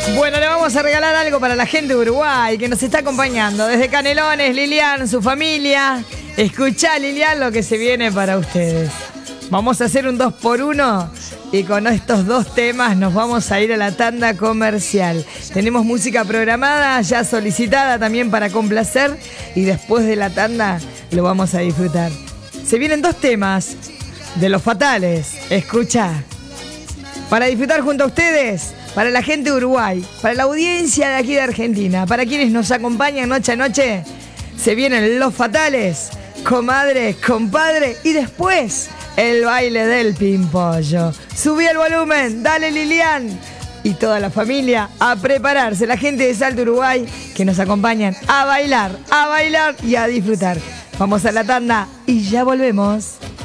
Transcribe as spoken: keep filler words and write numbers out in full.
Bueno, le vamos a regalar algo para la gente de Uruguay que nos está acompañando. Desde Canelones, Lilian, su familia. Escuchá, Lilian, lo que se viene para ustedes. Vamos a hacer un dos por uno y con estos dos temas nos vamos a ir a la tanda comercial. Tenemos música programada, ya solicitada también para complacer, y después de la tanda lo vamos a disfrutar. Se vienen dos temas de Los Fatales. Escuchá. Para disfrutar junto a ustedes, para la gente de Uruguay, para la audiencia de aquí de Argentina, para quienes nos acompañan noche a noche, se vienen Los Fatales, comadre, compadre, y después el baile del pimpollo. Subí el volumen, dale Lilian, y toda la familia a prepararse, la gente de Salto Uruguay que nos acompañan a bailar, a bailar y a disfrutar. Vamos a la tanda y ya volvemos.